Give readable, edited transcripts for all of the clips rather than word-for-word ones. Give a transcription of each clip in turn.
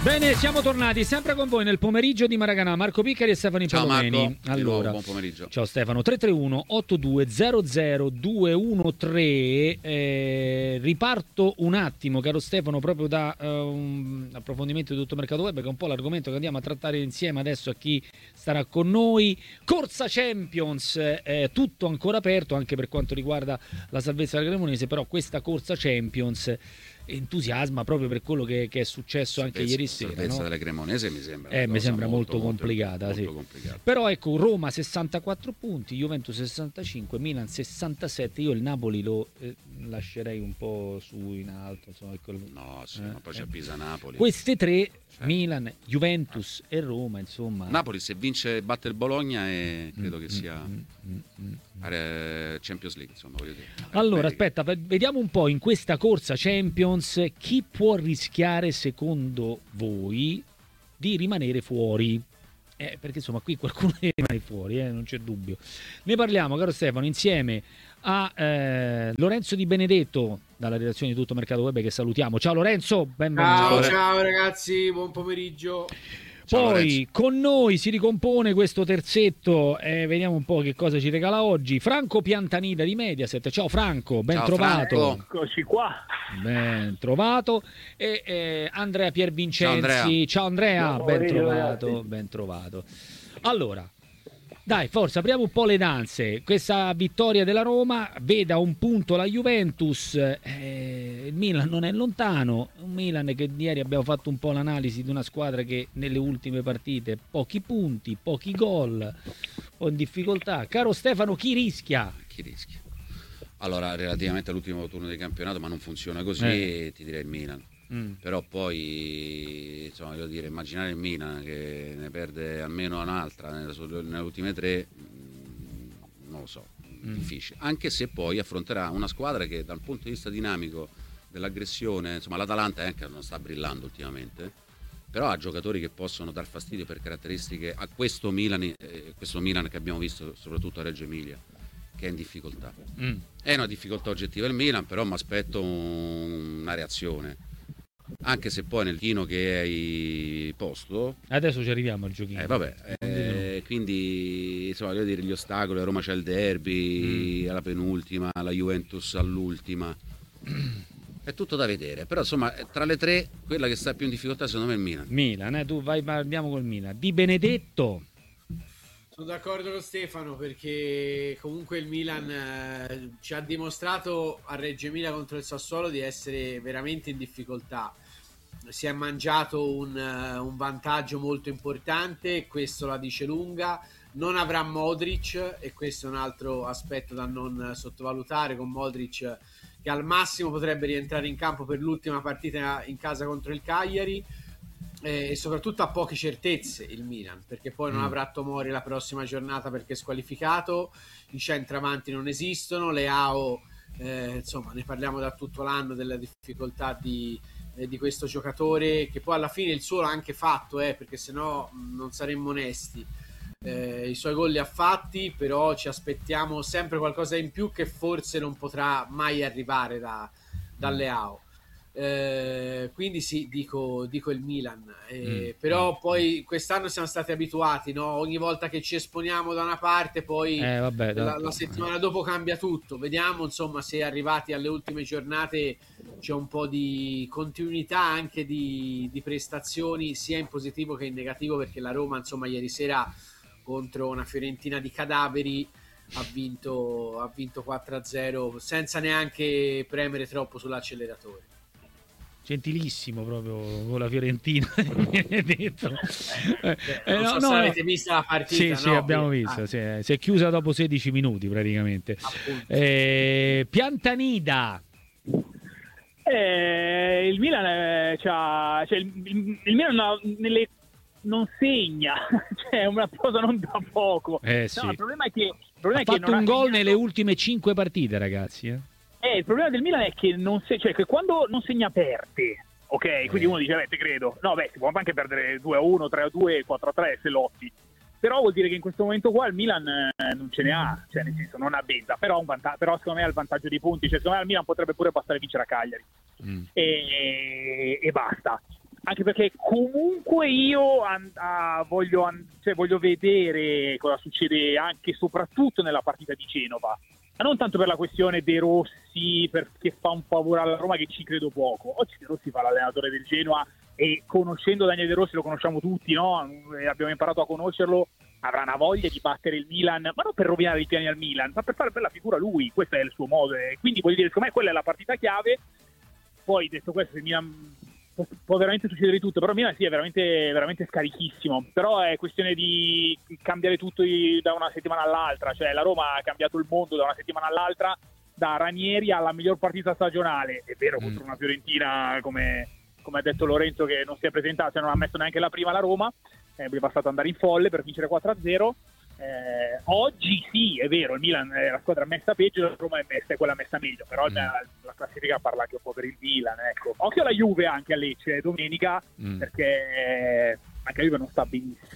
Bene, siamo tornati sempre con voi nel pomeriggio di Maracanã. Marco Piccari e Stefano Palomeni. Ciao Marco, allora, buon pomeriggio. Ciao Stefano, 331-8200-213. Riparto un attimo, caro Stefano, proprio da un approfondimento di tutto Mercato Web, che è un po' l'argomento che andiamo a trattare insieme adesso a chi starà con noi. Corsa Champions, tutto ancora aperto anche per quanto riguarda la salvezza della Cremonese, però questa Corsa Champions entusiasma proprio per quello che è successo anche ieri sera. La salvezza della Cremonese mi sembra molto complicata, molto sì. complicata. Però ecco, Roma 64 punti, Juventus 65, Milan 67. Io il Napoli lo lascerei un po' su in alto, insomma, ma poi c'è Pisa-Napoli. Queste tre, Milan, Juventus e Roma, insomma. Napoli se vince batte il Bologna e credo che sia Champions League, insomma, voglio dire. Allora, aspetta, vediamo un po' in questa corsa Champions chi può rischiare secondo voi di rimanere fuori. Perché insomma qui qualcuno rimane fuori, non c'è dubbio. Ne parliamo, caro Stefano, insieme a Lorenzo Di Benedetto dalla redazione di Tutto Mercato Web, che salutiamo. Ciao Lorenzo, benvenuto. Ciao ragazzi, buon pomeriggio. Poi con noi si ricompone questo terzetto, vediamo un po' che cosa ci regala oggi. Franco Piantanida di Mediaset. Ciao Franco, ben trovato. Eccoci qua. Ben trovato. E Andrea Piervincenzi. Ciao Andrea, ben trovato. Allora, dai, forza, apriamo un po' le danze. Questa vittoria della Roma vede a un punto la Juventus, il Milan non è lontano, un Milan che ieri abbiamo fatto un po' l'analisi di una squadra che nelle ultime partite pochi punti, pochi gol, un po' in difficoltà. Caro Stefano, chi rischia? Allora, relativamente all'ultimo turno di campionato, ma non funziona così, ti direi il Milan. Però poi, insomma, voglio dire, immaginare il Milan che ne perde almeno un'altra nelle ultime tre, non lo so, difficile. Anche se poi affronterà una squadra che dal punto di vista dinamico dell'aggressione, insomma, l'Atalanta anche non sta brillando ultimamente, però ha giocatori che possono dar fastidio per caratteristiche a questo Milan che abbiamo visto soprattutto a Reggio Emilia, che è in difficoltà. È una difficoltà oggettiva il Milan, però mi aspetto una reazione. Anche se poi nel chino che hai posto adesso ci arriviamo al giochino, quindi insomma, voglio dire, gli ostacoli, a Roma c'è il derby alla penultima, la Juventus all'ultima, è tutto da vedere, però insomma tra le tre quella che sta più in difficoltà secondo me è il Milan. Tu vai, andiamo col Milan. Di Benedetto. Sono d'accordo con Stefano, perché comunque il Milan ci ha dimostrato a Reggio Emilia contro il Sassuolo di essere veramente in difficoltà. Si è mangiato un vantaggio molto importante e questo la dice lunga. Non avrà Modric e questo è un altro aspetto da non sottovalutare, con Modric che al massimo potrebbe rientrare in campo per l'ultima partita in casa contro il Cagliari. E soprattutto ha poche certezze il Milan, perché poi non avrà Tomori la prossima giornata perché è squalificato, i centravanti non esistono, Leao insomma ne parliamo da tutto l'anno della difficoltà di questo giocatore, che poi alla fine il suo l'ha anche fatto, perché sennò non saremmo onesti. I suoi gol li ha fatti, però ci aspettiamo sempre qualcosa in più che forse non potrà mai arrivare da Leao. Quindi sì, dico il Milan, però poi quest'anno siamo stati abituati, no? Ogni volta che ci esponiamo da una parte poi la settimana dopo cambia tutto. Vediamo insomma se arrivati alle ultime giornate c'è un po' di continuità anche di prestazioni sia in positivo che in negativo, perché la Roma insomma ieri sera contro una Fiorentina di cadaveri ha vinto 4-0 senza neanche premere troppo sull'acceleratore. Gentilissimo proprio con la Fiorentina. Detto. Non so se avete visto la partita. Sì, abbiamo visto. Si è chiusa dopo 16 minuti praticamente. Piantanida. Il Milan il Milan non segna, cioè è una cosa non da poco. Sì. No, il problema è che ha fatto un gol nelle ultime 5 partite, ragazzi. Il problema del Milan è che che quando non segna perde, ok? Quindi uno dice, te credo. No, si può anche perdere 2-1, 3-2, 4-3 se lotti. Però vuol dire che in questo momento qua il Milan non ce ne ha, cioè nel senso non ha benta, però secondo me ha il vantaggio di punti, cioè secondo me il Milan potrebbe pure passare a vincere a Cagliari. E basta. anche perché comunque io voglio vedere cosa succede anche e soprattutto nella partita di Genova, ma non tanto per la questione De Rossi, perché fa un favore alla Roma, che ci credo poco. Oggi De Rossi fa l'allenatore del Genoa e conoscendo Daniele De Rossi, lo conosciamo tutti, no? Abbiamo imparato a conoscerlo, avrà una voglia di battere il Milan, ma non per rovinare i piani al Milan, ma per fare bella figura lui, questo è il suo modo, e quindi voglio dire, secondo me quella è la partita chiave. Poi detto questo, il Milan può veramente succedere di tutto, però il Milan sì, è veramente, veramente scarichissimo, però è questione di cambiare tutto da una settimana all'altra, cioè la Roma ha cambiato il mondo da una settimana all'altra, da Ranieri alla miglior partita stagionale, è vero, contro una Fiorentina come ha detto Lorenzo, che non si è presentata, cioè non ha messo neanche la prima la Roma, è bastato andare in folle per vincere 4-0. Oggi sì, è vero, il Milan è la squadra messa peggio, la Roma è quella messa meglio, però la classifica parla anche un po' per il Milan, ecco. Occhio alla Juve anche a Lecce domenica, perché anche la Juve non sta benissimo,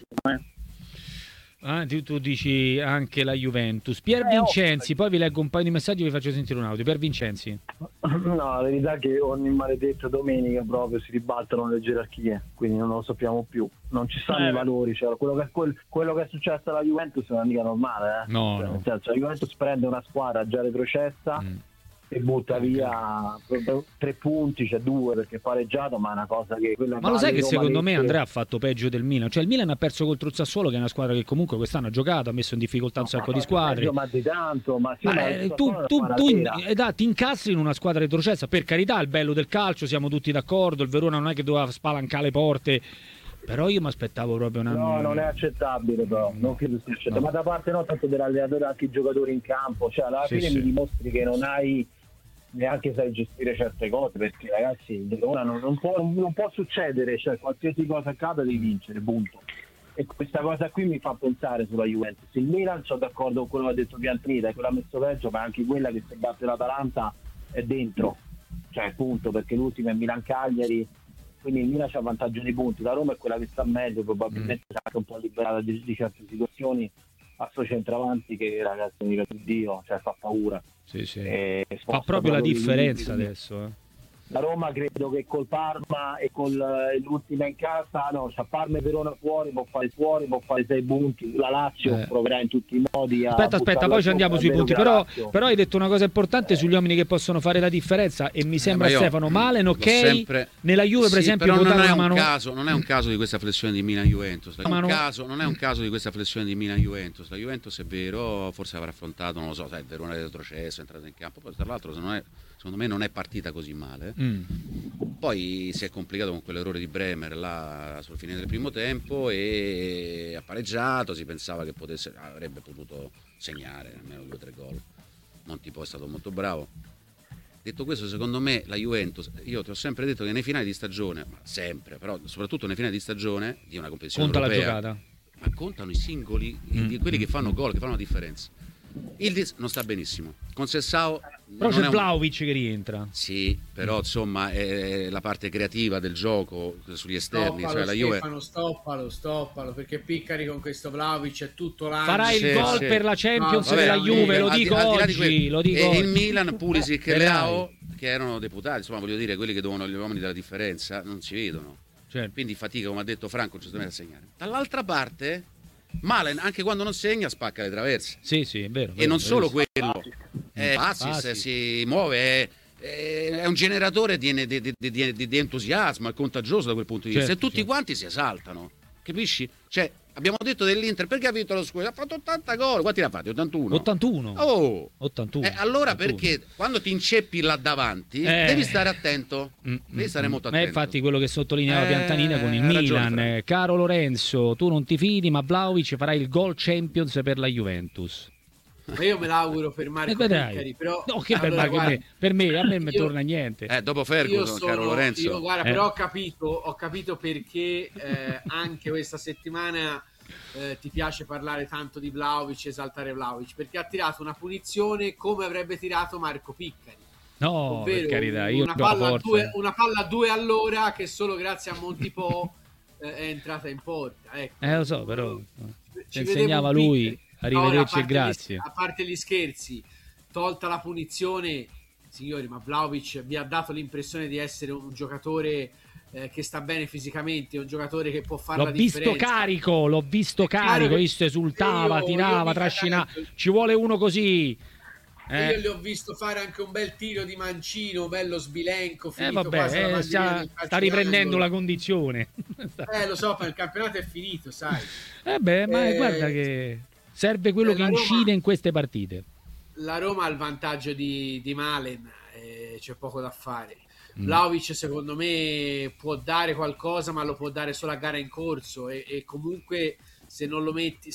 tu dici anche la Juventus. Pier Vincenzi, poi vi leggo un paio di messaggi e vi faccio sentire un audio. Pier Vincenzi. No, la verità è che ogni maledetta domenica proprio si ribaltano le gerarchie, quindi non lo sappiamo più, non ci stanno i valori, cioè, quello che è successo alla Juventus non è mica normale, no. Nel senso, la Juventus prende una squadra già retrocessa e butta via 3 punti, cioè 2 perché pareggiato, ma è una cosa che ma lo sai che secondo me Andrea ha fatto peggio del Milan, cioè il Milan ha perso contro il Sassuolo, che è una squadra che comunque quest'anno ha giocato, ha messo in difficoltà un sacco di squadre, peggio, ma di tanto, ma sì, tu ti incastri in una squadra retrocessa, per carità, il bello del calcio, siamo tutti d'accordo, il Verona non è che doveva spalancare le porte, però io mi aspettavo proprio una... No, non è accettabile, però non credo sia accettabile, ma da parte non tanto dell'allenatore, anche i giocatori in campo, cioè alla fine mi dimostri che non hai neanche sai gestire certe cose, perché ragazzi non può succedere, cioè qualsiasi cosa accada devi vincere, punto. E questa cosa qui mi fa pensare sulla Juventus. Il Milan, sono d'accordo con quello che ha detto Piantrita, quella ha messo peggio, ma anche quella che se batte l'Atalanta è dentro, cioè punto, perché l'ultima è Milan-Cagliari, quindi il Milan c'ha vantaggio di punti, la Roma è quella che sta meglio, probabilmente sarà anche un po' liberata di certe situazioni a suoi centravanti che, ragazzi, mica Dio, cioè fa paura. Sì. Fa proprio la differenza adesso. La Roma credo che col Parma e con l'ultima in casa, c'ha Parma e Verona fuori, può fare 6 punti, la Lazio proverà in tutti i modi a... Aspetta, poi ci andiamo sui punti, però hai detto una cosa importante sugli uomini che possono fare la differenza, e mi sembra Stefano Malen, ok, nella Juve per esempio però non è un caso di questa flessione di Milan-Juventus, non è un caso di questa flessione di Milan-Juventus, la Juventus è vero, forse avrà affrontato, non lo so, sai, il Verona è retrocesso, è entrato in campo, poi tra l'altro secondo me non è partita così male. Poi si è complicato con quell'errore di Bremer là sul fine del primo tempo e ha pareggiato, si pensava che avrebbe potuto segnare almeno 2 o 3 gol. Monti poi è stato molto bravo. Detto questo, secondo me la Juventus, io ti ho sempre detto che nei finali di stagione, ma sempre, però soprattutto nei finali di stagione di una competizione conta europea, la giocata, ma contano i singoli, quelli che fanno gol, che fanno la differenza. Ildiz non sta benissimo, con Sessao però c'è Vlahovic che rientra, sì, però insomma è la parte creativa del gioco sugli esterni, stoppalo, cioè la Juve... stoppalo, perché Piccari con questo Vlahovic è tutto l'anno, farà il gol per la Champions della Juve, lo dico oggi. E il Milan, Pulisic e Leao, che erano deputati, insomma, voglio dire, quelli che dovevano gli uomini della differenza, non si vedono, quindi fatica, come ha detto Franco, giustamente a segnare. Dall'altra parte Malen, anche quando non segna, spacca le traverse. Sì, è vero. E non solo quello, si muove, è un generatore di entusiasmo, è contagioso da quel punto di vista. E tutti quanti si esaltano, capisci? Cioè, abbiamo detto dell'Inter, perché ha vinto lo scudetto? Ha fatto 80 gol, quanti ne ha fatti? 81. 81. Allora 81. Perché quando ti inceppi là davanti devi stare attento, devi stare molto attento. Infatti quello che sottolineava Piantanina con il Milan, caro Lorenzo, tu non ti fidi, ma Vlahovic farà il gol Champions per la Juventus. Ma io me l'auguro per Marco Piccari, però no, che per me a me non torna niente. Dopo Ferguson, caro Lorenzo. Però ho capito perché anche questa settimana ti piace parlare tanto di Vlahovic, esaltare Vlahovic, perché ha tirato una punizione come avrebbe tirato Marco Piccari. No, per carità, io una palla a 2 all'ora che solo grazie a Montipò è entrata in porta. Ecco. Lo so, però ci insegnava lui. Arrivederci e grazie. A parte gli scherzi, tolta la punizione, signori, ma Vlahovic vi ha dato l'impressione di essere un giocatore che sta bene fisicamente, un giocatore che può fare la differenza. L'ho visto carico, visto esultava, tirava, trascinava, ci vuole uno così. Io gli ho visto fare anche un bel tiro di mancino, bello sbilenco, finito sta riprendendo la condizione. Lo so, ma il campionato è finito, sai. Ma guarda che serve quello che incide in queste partite. La Roma ha il vantaggio di Malen, c'è poco da fare. Vlahovic secondo me può dare qualcosa, ma lo può dare solo a gara in corso, e comunque se non lo metti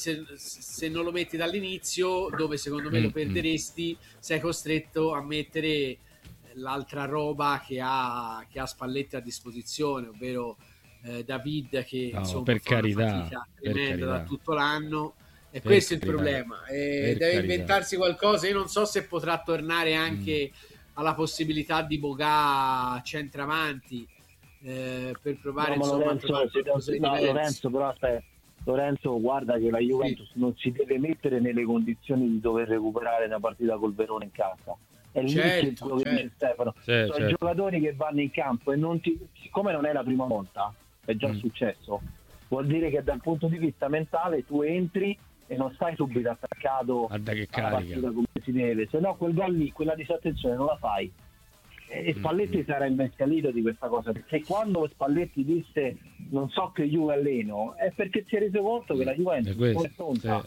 dall'inizio, dove secondo me lo perderesti, sei costretto a mettere l'altra roba che ha Spalletti a disposizione, ovvero David, che insomma per fa carità, una fatica tremenda da tutto l'anno, e per questo carità, è il problema, deve inventarsi qualcosa. Io non so se potrà tornare anche alla possibilità di Boga centravanti, per provare insomma a trovare qualcosa di diverso. Lorenzo, però aspetta, Lorenzo, guarda che la Juventus non si deve mettere nelle condizioni di dover recuperare una partita col Verona in casa. È lì che quello che dice Stefano. Sono i giocatori che vanno in campo e siccome non è la prima volta, è già successo, vuol dire che dal punto di vista mentale tu entri e non stai subito attaccato alla partita come si deve, se no quel gol lì, quella disattenzione non la fai. E Spalletti sarà il mescalito di questa cosa, perché quando Spalletti disse non so che Juve alleno, è perché si è reso conto che la Juventus è pronta.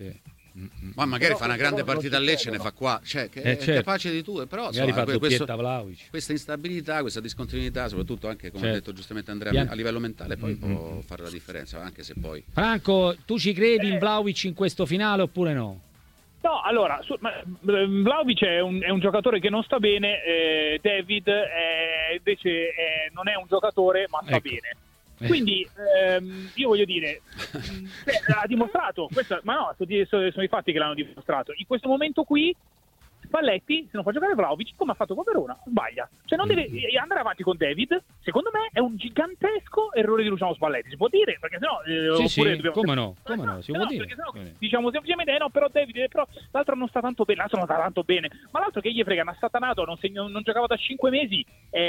Ma magari fa una grande partita a Lecce, ne fa qua, cioè che è capace di tutto, però questa instabilità, questa discontinuità, soprattutto anche come ha detto giustamente Andrea, a livello mentale poi può fare la differenza, anche se poi. Franco, tu ci credi in Vlahovic in questo finale oppure no? No, allora, Vlahovic è un giocatore che non sta bene, David invece non è un giocatore ma sta bene. Quindi io voglio dire, ha dimostrato, sono i fatti che l'hanno dimostrato. In questo momento qui Spalletti, se non fa giocare Vlahovic, come ha fatto con Verona, sbaglia. Cioè non deve andare avanti con David. Secondo me è un gigantesco errore di Luciano Spalletti, si può dire, perché sennò come no, si può dire. Sennò, diciamo semplicemente no, però David, però l'altro non sta tanto bene, ma l'altro che gli frega, una satanato, non giocava da 5 mesi,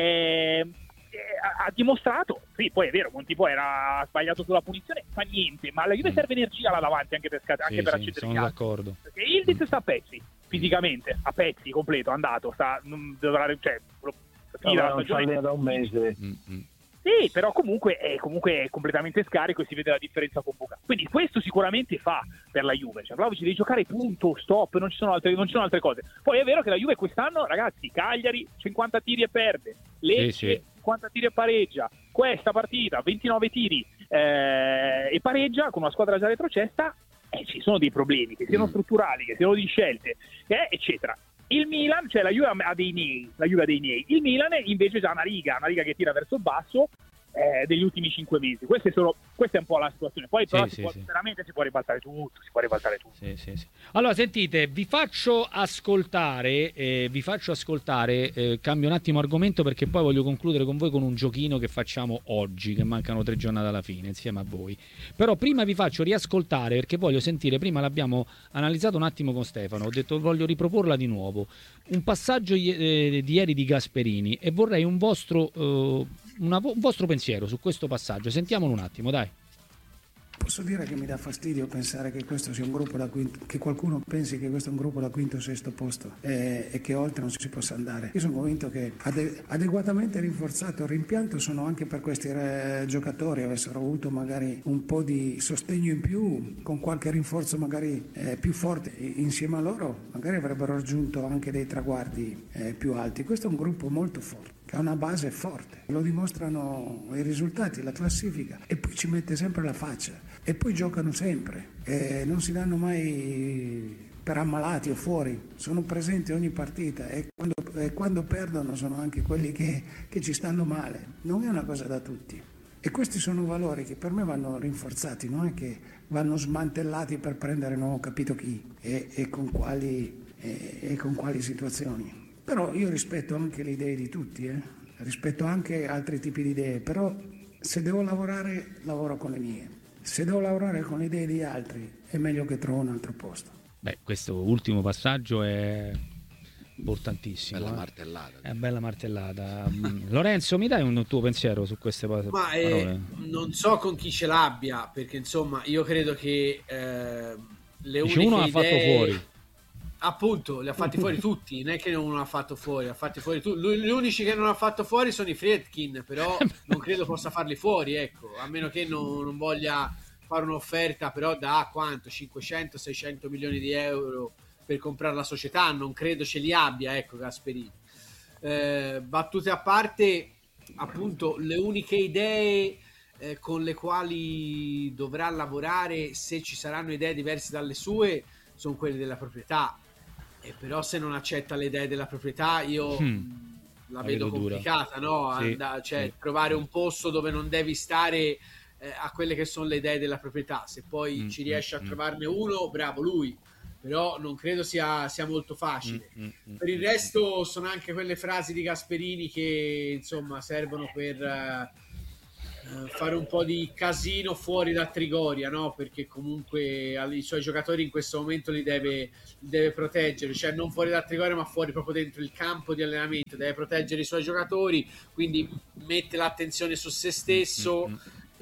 ha dimostrato, sì, poi è vero, Montipò era sbagliato sulla punizione, fa niente, ma alla Juve serve energia là davanti anche per accendere il sono d'accordo. Perché Ildiz sta a pezzi, fisicamente, a pezzi, completo, andato, non fa da un mese. Sì, però comunque è completamente scarico e si vede la differenza con Boga. Quindi questo sicuramente fa per la Juve. Cioè, Vlahovic devi giocare, punto, stop, non ci sono altre cose. Poi è vero che la Juve quest'anno, ragazzi, Cagliari 50 tiri e perde, Lecce 50 tiri e pareggia, questa partita 29 tiri e pareggia con una squadra già retrocessa, ci sono dei problemi, che siano strutturali, che siano di scelte, eccetera. Il Milan, cioè la Juve ha dei miei, il Milan invece ha una riga che tira verso il basso degli ultimi 5 mesi. Questa è un po' la situazione. Poi però veramente si può ribaltare tutto. Sì. Allora sentite, vi faccio ascoltare, cambio un attimo argomento perché poi voglio concludere con voi con un giochino che facciamo oggi, che mancano 3 giornate alla fine insieme a voi. Però prima vi faccio riascoltare, perché voglio sentire, prima l'abbiamo analizzato un attimo con Stefano, ho detto voglio riproporla di nuovo, un passaggio di ieri di Gasperini, e vorrei un vostro pensiero su questo passaggio. Sentiamolo un attimo, dai. Posso dire che mi dà fastidio pensare che questo sia un gruppo da quinto, che qualcuno pensi che questo è un gruppo da quinto o sesto posto e che oltre non si possa andare. Io sono convinto che adeguatamente rinforzato il rimpianto sono anche per questi giocatori, avessero avuto magari un po' di sostegno in più, con qualche rinforzo magari più forte insieme a loro, magari avrebbero raggiunto anche dei traguardi più alti. Questo è un gruppo molto forte, che ha una base forte, lo dimostrano i risultati, la classifica, e poi ci mette sempre la faccia, e poi giocano sempre, e non si danno mai per ammalati o fuori, sono presenti ogni partita, e quando perdono sono anche quelli che ci stanno male. Non è una cosa da tutti, e questi sono valori che per me vanno rinforzati, non è che vanno smantellati per prendere non ho capito chi e con quali situazioni. Però io rispetto anche le idee di tutti, rispetto anche altri tipi di idee, però se devo lavorare, lavoro con le mie. Se devo lavorare con le idee di altri, è meglio che trovo un altro posto. Beh, questo ultimo passaggio è importantissimo. Bella martellata. È bella martellata. Lorenzo, mi dai un tuo pensiero su queste parole? Non so con chi ce l'abbia, perché insomma io credo che le uniche uno idee... ha fatto fuori. Appunto, li ha fatti fuori tutti, non è che uno ha fatto fuori, ha fatti fuori tutti. Gli unici che non ha fatto fuori sono i Friedkin, però non credo possa farli fuori, ecco, a meno che non voglia fare un'offerta però da quanto? 500-600 milioni di euro per comprare la società, non credo ce li abbia, ecco, Gasperini. Battute a parte, appunto, le uniche idee con le quali dovrà lavorare, se ci saranno idee diverse dalle sue, sono quelle della proprietà. Però se non accetta le idee della proprietà, io la vedo complicata, no? Sì. Trovare un posto dove non devi stare a quelle che sono le idee della proprietà. Se poi ci riesce a trovarne uno, bravo lui, però non credo sia molto facile. Per il resto sono anche quelle frasi di Gasperini che insomma servono per fare un po' di casino fuori da Trigoria, no? Perché comunque i suoi giocatori in questo momento li deve proteggere, cioè non fuori da Trigoria ma fuori proprio dentro il campo di allenamento, deve proteggere i suoi giocatori, quindi mette l'attenzione su se stesso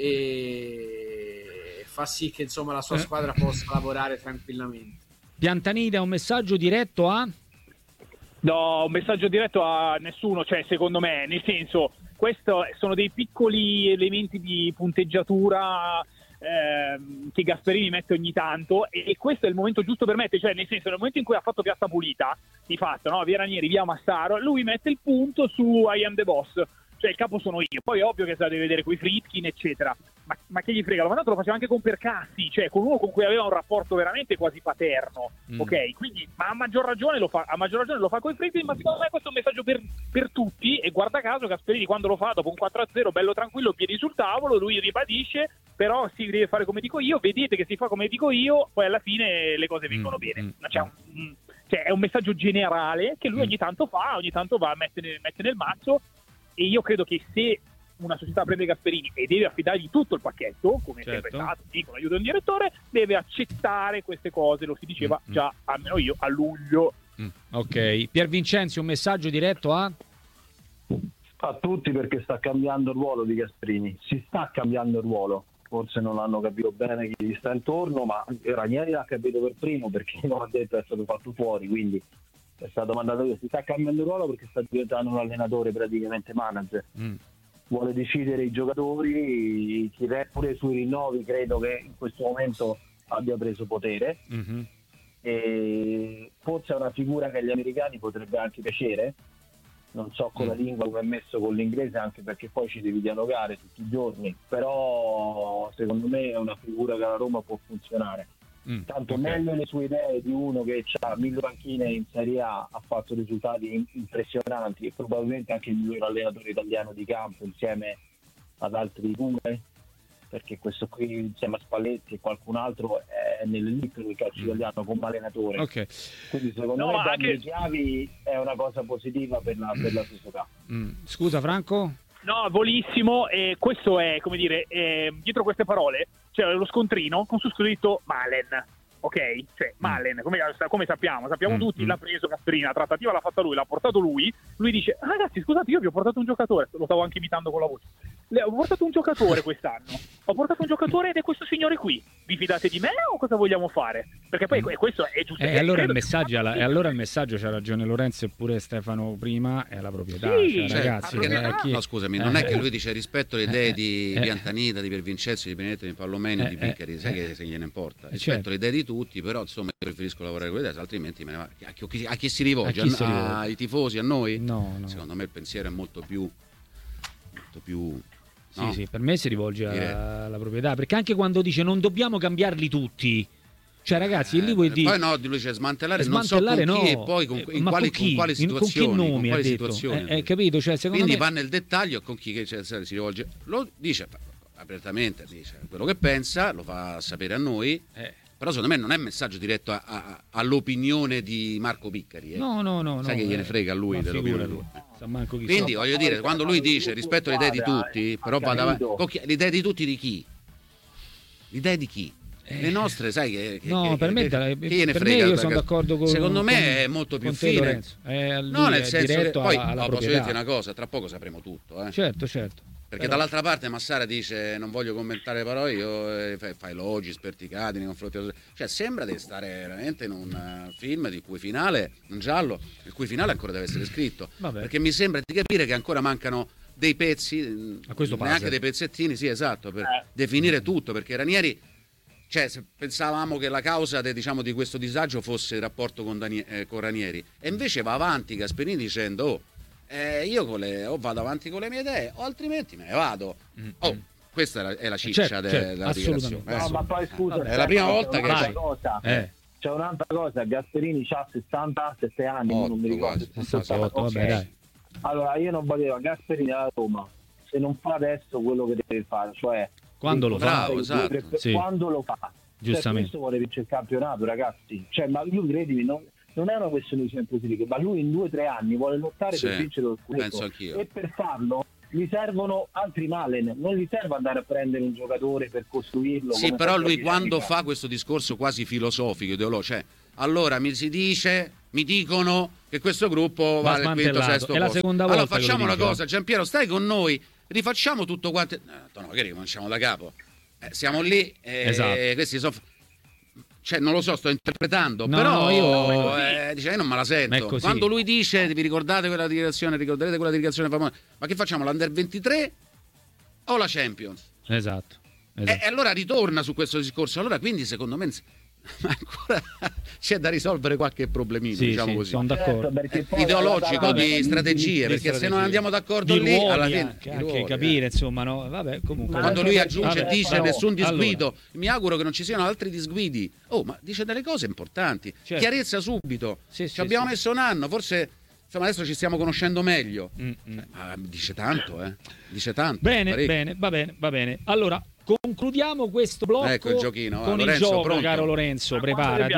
e fa sì che insomma la sua squadra possa lavorare tranquillamente. Piantanida, un messaggio diretto a? No, un messaggio diretto a nessuno, cioè secondo me, nel senso, questo sono dei piccoli elementi di punteggiatura che Gasperini mette ogni tanto, e questo è il momento giusto per mettere, cioè nel senso, nel momento in cui ha fatto Piazza Pulita, di fatto, no? Via Ranieri, via Massaro, lui mette il punto su I am the boss, cioè il capo sono io. Poi è ovvio che se la deve vedere con i Friedkin eccetera, ma che gli frega, lo mandato lo faceva anche con Percassi, cioè con uno con cui aveva un rapporto veramente quasi paterno, ok? Quindi ma a maggior ragione lo fa con i Friedkin, ma secondo me questo è un messaggio per tutti, e guarda caso Gasperini quando lo fa dopo un 4-0 bello tranquillo, piedi sul tavolo, lui ribadisce però si deve fare come dico io, vedete che si fa come dico io, poi alla fine le cose vengono bene. Cioè è un messaggio generale che lui ogni tanto fa, ogni tanto va a mette nel mazzo, e io credo che se una società prende Gasperini e deve affidargli tutto il pacchetto, come sempre stato, con l'aiuto del direttore, deve accettare queste cose, lo si diceva già almeno io a luglio. Ok, Pier Vincenzi, un messaggio diretto a tutti, perché sta cambiando il ruolo di Gasperini, si sta cambiando il ruolo, forse non hanno capito bene chi gli sta intorno, ma Ranieri l'ha capito per primo, perché non ha detto è stato fatto fuori, quindi è stato mandato via. Si sta cambiando il ruolo perché sta diventando un allenatore praticamente manager, vuole decidere i giocatori, pure sui rinnovi credo che in questo momento abbia preso potere, e forse è una figura che agli americani potrebbe anche piacere, non so con la lingua come è messo con l'inglese, anche perché poi ci devi dialogare tutti i giorni, però secondo me è una figura che alla Roma può funzionare. Tanto meglio le sue idee di uno che ha 1000 panchine in Serie A, ha fatto risultati impressionanti e probabilmente anche il miglior allenatore italiano di campo insieme ad altri due, perché questo qui insieme a Spalletti e qualcun altro è nell'elite del calcio italiano come allenatore. Quindi secondo me dargli le chiavi è una cosa positiva per la società. Scusa Franco? No, volissimo, e questo è, come dire, dietro queste parole c'è lo scontrino con su scritto Malen, ok? Cioè Malen, come sappiamo tutti, l'ha preso Gasperini, la trattativa l'ha fatta lui, l'ha portato lui dice ragazzi scusate, io vi ho portato un giocatore, lo stavo anche imitando con la voce, ho portato un giocatore quest'anno, ed è questo signore qui, vi fidate di me o cosa vogliamo fare? Perché poi questo è giusto. Allora il messaggio c'ha ragione Lorenzo e pure Stefano prima, è la proprietà, ragazzi. No, scusami, non è che lui dice rispetto le idee di Piantanida, di Pier Vincenzi, di Benedetto, di Pallomeni, di Piccari, sai che se gliene importa, rispetto le idee di tutti, però insomma io preferisco lavorare con le idee, altrimenti a chi si rivolge? Ai tifosi, a noi? No. Secondo me il pensiero è molto più Sì, per me si rivolge alla proprietà, perché anche quando dice non dobbiamo cambiarli tutti, cioè ragazzi, lì vuol dire poi no, lui dice smantellare non so con chi e poi in quali situazioni, con che situazioni, capito? Cioè, quindi va nel dettaglio con chi si rivolge, lo dice apertamente, dice quello che pensa, lo fa sapere a noi. Però secondo me non è messaggio diretto all'opinione di Marco Piccari. No. Sai che gliene frega a lui dell'opinione lui. Quindi voglio dire, quando lui dice rispetto alle idee di tutti, però le idee di tutti di chi? L'idea di chi? Le nostre, sai che per me gliene frega, io sono d'accordo con secondo me è molto più fine. No, nel senso poi posso dirti una cosa, tra poco sapremo tutto, Certo. Perché dall'altra parte Massara dice non voglio commentare parole, io fa elogi sperticati nei confronti, cioè sembra di stare veramente in un film di cui finale, un giallo, il cui finale ancora deve essere scritto. Perché mi sembra di capire che ancora mancano dei pezzi, a questo neanche dei pezzettini, sì esatto, per definire tutto, perché Ranieri, cioè se pensavamo che la causa di questo disagio fosse il rapporto con Ranieri, e invece va avanti Gasperini dicendo io o vado avanti con le mie idee o altrimenti me ne vado. Questa è la ciccia della dichiarazione. No, ma poi scusa, è la prima volta che c'è un'altra cosa, Gasperini ha 67 anni, non mi ricordo. 68, vabbè, dai. Allora io non volevo Gasperini alla Roma se non fa adesso quello che deve fare, cioè quando lo fa, quando lo fa, giustamente. Questo vuole vincere il campionato, ragazzi, cioè, ma io credimi, non è una questione di Champions League, ma lui in 2-3 anni vuole lottare per vincere lo scudetto, e per farlo gli servono altri Malen, non gli serve andare a prendere un giocatore per costruirlo. Sì, però lui quando fa questo discorso quasi filosofico, ideologico, cioè allora mi dicono che questo gruppo vale il quinto, sesto posto. È la seconda volta. Allora facciamo una cosa, Giampiero, stai con noi, rifacciamo tutto quanto. No, che ricominciamo da capo. Siamo lì, questi sono. Cioè, non lo so, sto interpretando, però io dice, non me la sento. Quando lui dice, vi ricordate quella dichiarazione, ricorderete quella dichiarazione famosa, ma che facciamo, l'Under 23 o la Champions? Esatto. E allora ritorna su questo discorso, allora quindi secondo me ancora c'è da risolvere qualche problemino, diciamo così. Sono d'accordo. Ideologico, di strategie, perché se non andiamo d'accordo lì, alla fine anche capire, insomma, no? Vabbè, comunque. Quando lui aggiunge, dice nessun disguido, mi auguro che non ci siano altri disguidi. Ma dice delle cose importanti, chiarezza subito. Ci abbiamo messo un anno, forse insomma adesso ci stiamo conoscendo meglio. Dice tanto, dice tanto. Bene, va bene. Allora, concludiamo questo blocco il giochino, con Lorenzo, il gioco, pronto? Caro Lorenzo, preparati.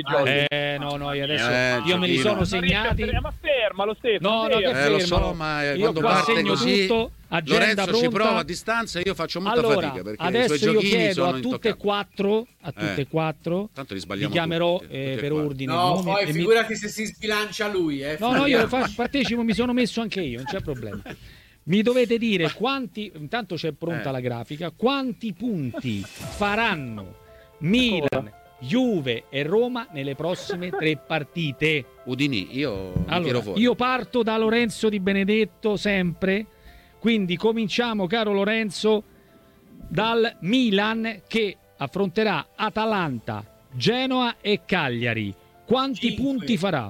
No, io adesso io me li sono segnati. Ma fermalo, Stefano. No, che fermo. Lo so, ma io quando qua parte segno così, tutto, agenda Lorenzo pronta. ci prova a distanza, io faccio molta fatica perché adesso i suoi io giochini chiedo sono a tutte e quattro, tanto li vi sbagliamo chiamerò tutti, per ordine. No, poi figurati se si sbilancia lui. No, io partecipo, mi sono messo anche io, non c'è problema. Mi dovete dire quanti, intanto c'è pronta la grafica, quanti punti faranno Milan, Juve e Roma nelle prossime 3 partite. Udini, io tiro fuori. Io parto da Lorenzo Di Benedetto sempre, quindi cominciamo, caro Lorenzo, dal Milan che affronterà Atalanta, Genoa e Cagliari. Quanti punti farà?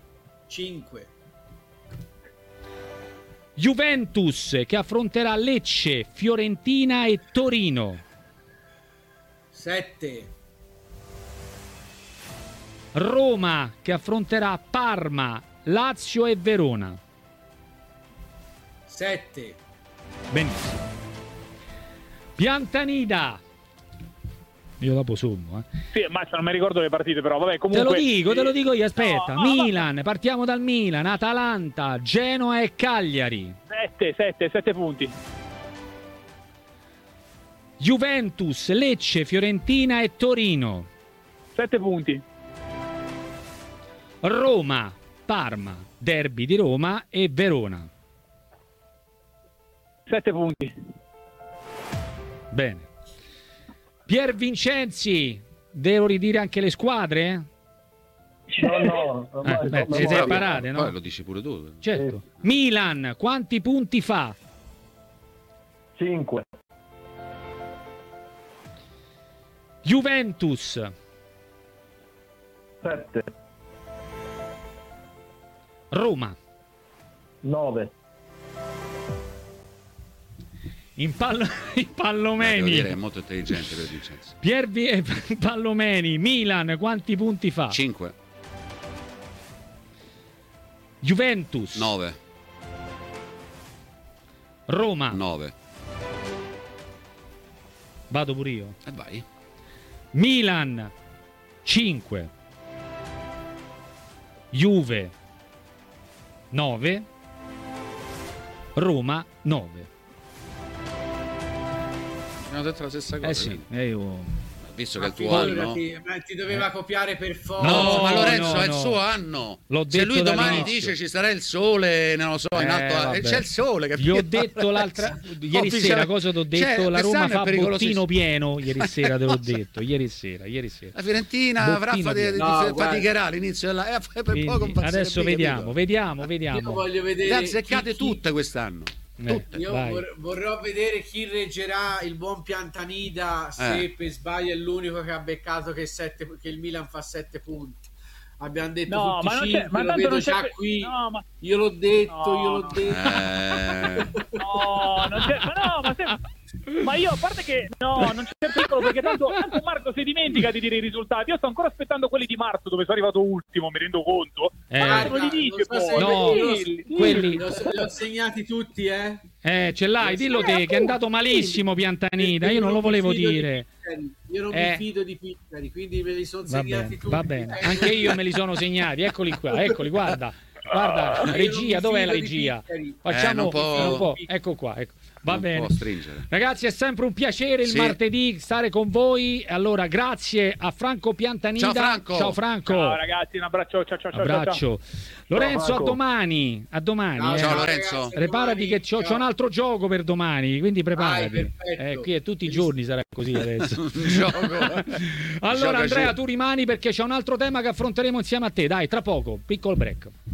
5. Juventus che affronterà Lecce, Fiorentina e Torino. 7. Roma che affronterà Parma, Lazio e Verona. 7. Benissimo. Piantanida. Io dopo sommo, Sì, ma non mi ricordo le partite, però vabbè, comunque. Te lo dico io, aspetta. No, Milan, partiamo dal Milan, Atalanta, Genoa e Cagliari. 7 punti. Juventus, Lecce, Fiorentina e Torino. 7 punti. Roma, Parma, derby di Roma e Verona. 7 punti. Bene. Pier Vincenzi, devo ridire anche le squadre? No, siete separate, no? Poi lo dici pure tu. Certo. Milan, quanti punti fa? 5. Juventus. 7. Roma. 9. In Pallomeni. Devo dire, è molto intelligente per Vincenzo. Pallomeni, Milan, quanti punti fa? 5. Juventus. 9. Roma. 9. Vado pure io. Vai. Milan 5. Juve 9. Roma 9. Abbiamo detto la stessa cosa. Sì, io visto che è il tuo anno. Ma ti doveva copiare per forza. No, ma Lorenzo è il suo anno. Se lui domani dice ci sarà il sole, non lo so, in alto, c'è il sole. Capito? Gli ho detto ieri sera, cosa ti ho detto? La Roma fa bottino pieno ieri sera, te l'ho detto. Ieri sera. La Fiorentina avrà faticherà all'inizio per poco. Adesso vediamo. Io voglio vedere. Le azzeccate tutte quest'anno. Io vorrò vedere chi reggerà il buon Piantanida se per sbaglio è l'unico che ha beccato che il Milan fa 7 punti. Abbiamo detto tutti 5, ma lo vedo già qui. Io l'ho detto. Ma io a parte che non c'è pericolo, perché tanto Marco si dimentica di dire i risultati. Io sto ancora aspettando quelli di marzo, dove sono arrivato ultimo, mi rendo conto. Guarda, non li dice quelli li ho segnati tutti, ce l'hai, dillo te che è andato malissimo Piantanida, io non lo volevo dire. Io non mi fido di Piccari, quindi me li sono segnati tutti. Va bene, anche io me li sono segnati, eccoli qua, guarda, regia, dov'è la regia? Facciamo un po', ecco qua, ecco. Va bene, ragazzi, è sempre un piacere il martedì stare con voi. Allora, grazie a Franco Piantanida. Ciao Franco. Ciao ragazzi, un abbraccio. Ciao. Lorenzo, a domani. Ciao Lorenzo. Preparati che c'ho un altro gioco per domani, quindi preparati. Qui è tutti i giorni sarà così adesso. Allora Andrea, tu rimani perché c'è un altro tema che affronteremo insieme a te. Dai, tra poco, piccolo break.